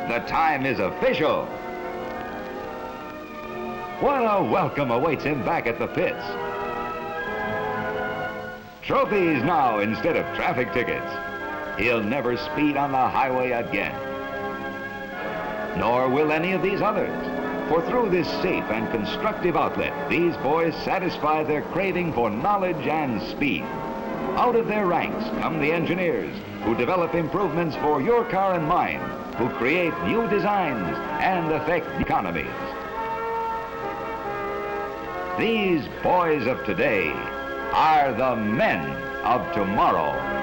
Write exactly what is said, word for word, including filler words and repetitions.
The time is official. What a welcome awaits him back at the pits. Trophies now instead of traffic tickets. He'll never speed on the highway again. Nor will any of these others. For through this safe and constructive outlet, these boys satisfy their craving for knowledge and speed. Out of their ranks come the engineers who develop improvements for your car and mine, who create new designs and affect economies. These boys of today are the men of tomorrow.